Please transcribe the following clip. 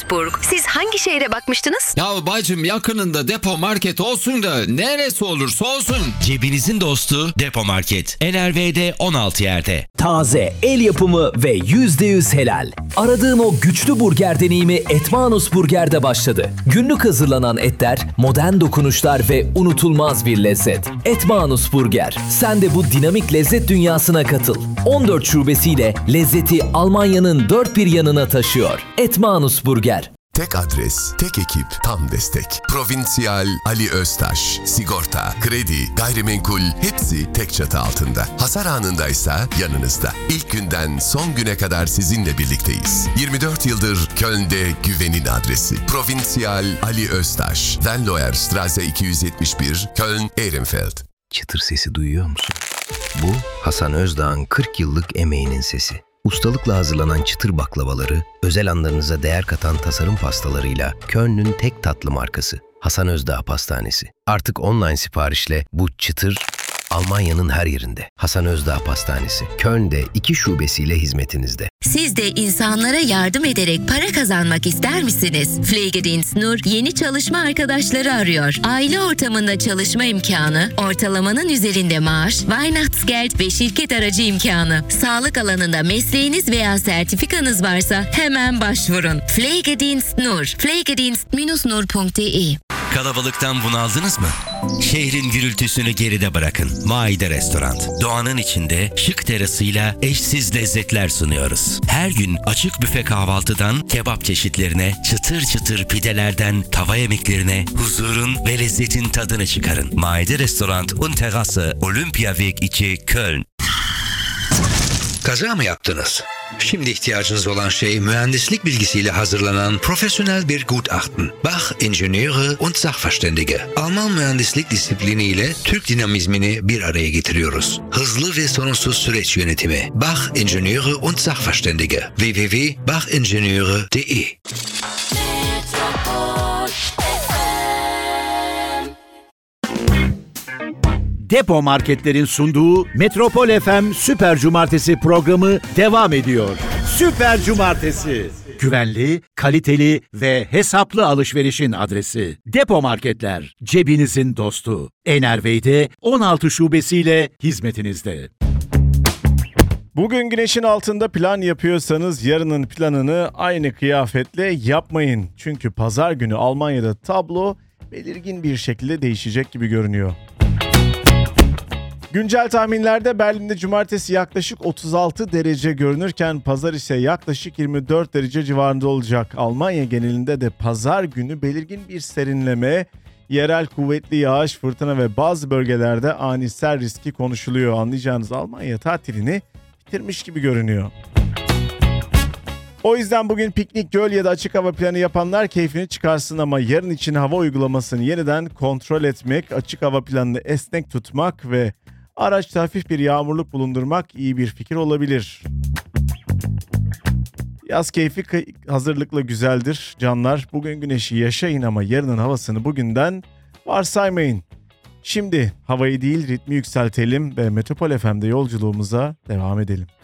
Wolfsburg. Siz hangi şehre bakmıştınız? Ya bacım, yakınında depo market olsun da neresi olursa olsun. Cebinizin dostu Depo Market. NRV'de 16 yerde. Taze, el yapımı ve %100 helal. Aradığın o güçlü burger deneyimi Etmanus Burger'de başladı. Günlük hazırlanan etler, modern dokunuşlar ve unutulmaz bir lezzet. Etmanus Burger. Sen de bu dinamik lezzet dünyasına katıl. 14 şubesiyle lezzeti Almanya'nın dört bir yanına taşıyor. Etmanus Burger. Tek adres, tek ekip, tam destek. Provincial Ali Öztaş. Sigorta, kredi, gayrimenkul hepsi tek çatı altında. Hasar anındaysa yanınızda. İlk günden son güne kadar sizinle birlikteyiz. 24 yıldır Köln'de güvenin adresi. Provincial Ali Öztaş. Venloer Straße 271, Köln, Ehrenfeld. Çıtır sesi duyuyor musun? Bu Hasan Özdağ'ın 40 yıllık emeğinin sesi. Ustalıkla hazırlanan çıtır baklavaları, özel anlarınıza değer katan tasarım pastalarıyla Köln'ün tek tatlı markası Hasan Özdağ Pastanesi. Artık online siparişle bu çıtır Almanya'nın her yerinde. Hasan Özdağ Pastanesi, Köln'de 2 şubesiyle hizmetinizde. Siz de insanlara yardım ederek para kazanmak ister misiniz? Pflegedienst Nur yeni çalışma arkadaşları arıyor. Aile ortamında çalışma imkanı, ortalamanın üzerinde maaş, Weihnachtsgeld ve şirket aracı imkanı. Sağlık alanında mesleğiniz veya sertifikanız varsa hemen başvurun. Pflegedienst Nur, pflegedienst-nur.de. Kalabalıktan bunaldınız mı? Şehrin gürültüsünü geride bırakın. Maide Restoran. Doğanın içinde şık terasıyla eşsiz lezzetler sunuyoruz. Her gün açık büfe kahvaltıdan kebap çeşitlerine, çıtır çıtır pidelerden tava yemeklerine huzurun ve lezzetin tadını çıkarın. Maide Restoran und Terrasse, Olympiaweg 2, Köln. Kaza mı yaptınız? Şimdi ihtiyacınız olan şey mühendislik bilgisiyle hazırlanan profesyonel bir Gutachten. Bach Ingenieure und Sachverständige. Alman mühendislik disipliniyle Türk dinamizmini bir araya getiriyoruz. Hızlı ve sorunsuz süreç yönetimi. Bach Ingenieure und Sachverständige. www.bachingenieure.de. Depo Marketler'in sunduğu Metropol FM Süper Cumartesi programı devam ediyor. Süper Cumartesi. Güvenli, kaliteli ve hesaplı alışverişin adresi. Depo Marketler, cebinizin dostu. NRV'de 16 şubesiyle hizmetinizde. Bugün güneşin altında plan yapıyorsanız yarının planını aynı kıyafetle yapmayın. Çünkü pazar günü Almanya'da tablo belirgin bir şekilde değişecek gibi görünüyor. Güncel tahminlerde Berlin'de cumartesi yaklaşık 36 derece görünürken pazar ise yaklaşık 24 derece civarında olacak. Almanya genelinde de pazar günü belirgin bir serinleme, yerel kuvvetli yağış, fırtına ve bazı bölgelerde ani sel riski konuşuluyor. Anlayacağınız Almanya tatilini bitirmiş gibi görünüyor. O yüzden bugün piknik, göl ya da açık hava planı yapanlar keyfini çıkarsın ama yarın için hava uygulamasını yeniden kontrol etmek, açık hava planını esnek tutmak ve araçta hafif bir yağmurluk bulundurmak iyi bir fikir olabilir. Yaz keyfi hazırlıkla güzeldir canlar. Bugün güneşi yaşayın ama yarının havasını bugünden varsaymayın. Şimdi havayı değil ritmi yükseltelim ve Metropol FM'de yolculuğumuza devam edelim.